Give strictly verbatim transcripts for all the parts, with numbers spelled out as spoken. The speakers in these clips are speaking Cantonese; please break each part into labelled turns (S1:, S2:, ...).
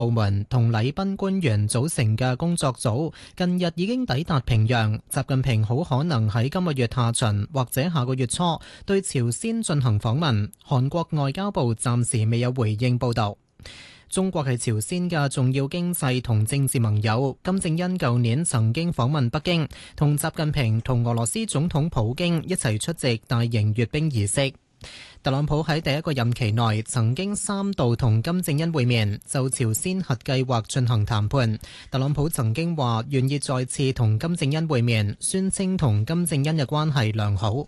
S1: 部門同禮賓官員組成嘅工作組近日已經抵達平壤，習近平好可能喺今個月下旬或者下個月初對朝鮮進行訪問。韓國外交部暫時未有回應報導。中國係朝鮮嘅重要經濟同政治盟友。金正恩舊年曾經訪問北京，同習近平同俄羅斯總統普京一齊出席大型閱兵儀式。特朗普喺第一個任期內曾經三度同金正恩會面，就朝鮮核計劃進行談判。特朗普曾經話願意再次同金正恩會面，宣稱同金正恩嘅關係良好。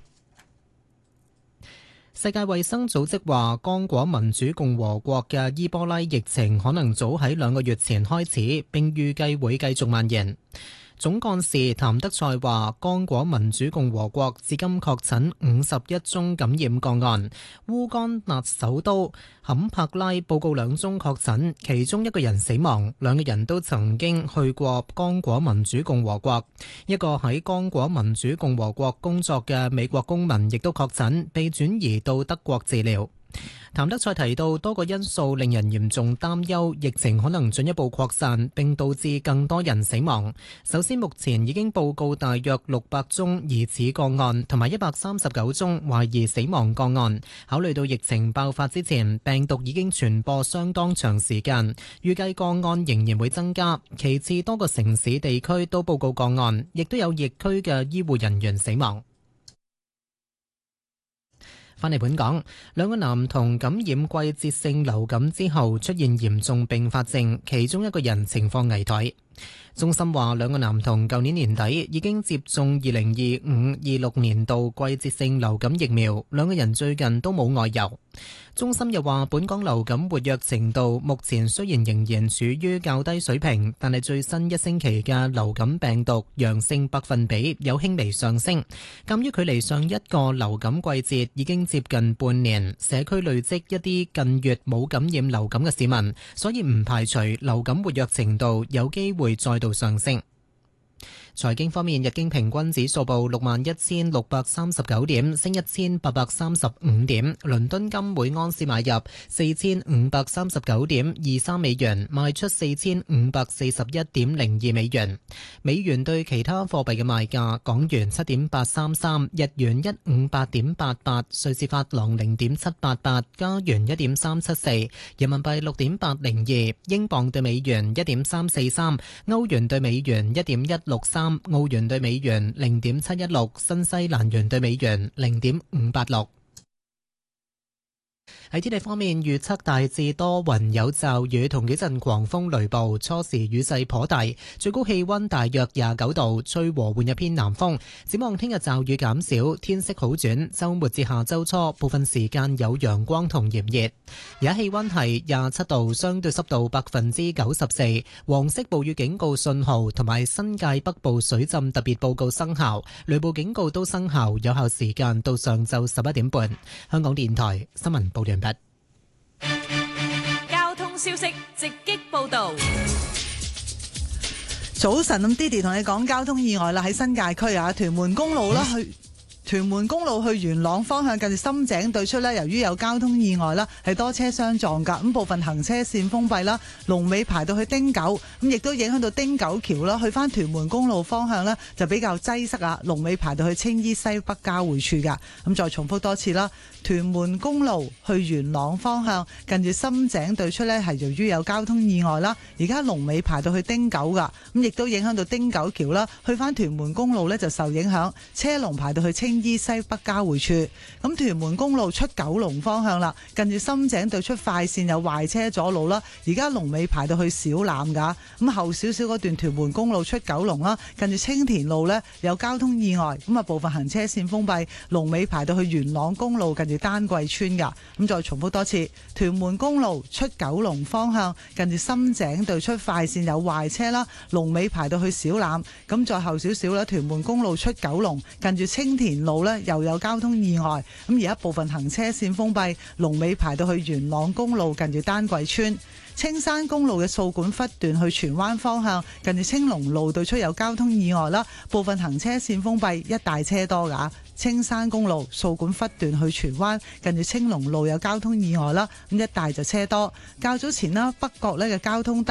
S1: 世界衛生組織話，剛果民主共和國嘅伊波拉疫情可能早喺兩個月前開始，並預計會繼續蔓延。總幹事譚德塞話，剛果民主共和國至今確診五十一宗感染個案，烏干達首都坎帕拉報告兩宗確診，其中一個人死亡，兩個人都曾經去過剛果民主共和國。一個喺剛果民主共和國工作嘅美國公民亦都確診，被轉移到德國治療。譚德塞提到，多個因素令人嚴重擔憂，疫情可能進一步擴散，並導致更多人死亡。首先，目前已經報告大約六百宗疑似個案，同埋一百三十九宗懷疑死亡個案。考慮到疫情爆發之前，病毒已經傳播相當長時間，預計個案仍然會增加。其次，多個城市地區都報告個案，亦都有疫區嘅醫護人員死亡。返嚟本港，兩個男童感染季節性流感之後出現嚴重併發症，其中一個人情況危殆。中心話，兩個男童舊年年底已經接種二零二五二六年度季節性流感疫苗，兩個人最近都冇外遊。中心又話，本港流感活躍程度目前雖然仍然處於較低水平，但係最新一星期嘅流感病毒陽性百分比有輕微上升。鑑於距離上一個流感季節已經接近半年，社區累積一啲近月冇感染流感嘅市民，所以唔排除流感活躍程度有機會再度上升。財經方面，日經平均指數報六萬一千六百三十九點，升一千八百三十五點。倫敦金每盎司買入四千五百三十九點二三美元，賣出四千五百四十一點零二美元。美元對其他貨幣嘅賣價：港元七點八三三，日元一五八點八八，瑞士法郎零點七八八，加元一點三七四，人民幣六點八零二，英鎊對美元一點三四三，歐元對美元一點一六三。澳元對美元零點七一六，新西蘭元對美元零點五八六。喺天氣方面，預測大致多雲有驟雨同幾陣狂風雷暴，初時雨勢頗大，最高氣溫大約廿九度，吹和緩一偏南風。展望聽日驟雨減少，天色好轉，周末至下周初部分時間有陽光同炎熱。而家氣溫係廿七度，相對濕度百分之九十四，黃色暴雨警告信號同埋新界北部水浸特別報告生效，雷暴警告都生效，有效時間到上晝十一點半。香港電台新聞報道完畢。
S2: 交通消息直擊報道。
S3: 早晨，咁 Didi 同你講交通意外啦，喺新界區啊，屯門公路啦去。屯門公路去元朗方向近住深井對出呢，由於有交通意外啦，係多車相撞噶，咁部分行車線封閉啦，龍尾排到去汀九，咁亦都影響到汀九橋啦，去翻屯門公路方向呢，就比較擠塞啊，龍尾排到去青衣西北交匯處噶。咁再重複多次啦，屯門公路去元朗方向近住深井對出呢，係由於有交通意外啦，而家龍尾排到去汀九噶，咁亦都影響到汀九橋啦，去翻屯門公路呢，就受影響，車龍排到去青衣西北交匯處。咁屯門公路出九龍方向啦，近住深井對出快線有壞車阻路啦，而家龍尾排到去小欖噶。咁後少少嗰段屯門公路出九龍啦，近住青田路呢，有交通意外，咁啊部分行車線封閉，龍尾排到去元朗公路近住丹桂村噶。咁再重複多次，屯門公路出九龍方向近住深井對出快線有壞車啦，龍尾排到去小欖。咁再後少少啦，屯門公路出九龍近住青田田路呢又有交通意外，咁而一部分行車線封閉，龍尾排到去元朗公路近住丹桂村。青山公路嘅掃管笏段去荃灣方向，近住青龍路對出有交通意外啦，部分行車線封閉，一大車多㗎。青山公路掃管笏段去荃灣，近住青龍路有交通意外啦，咁一帶就車多。較早前啦，北角呢嘅交通燈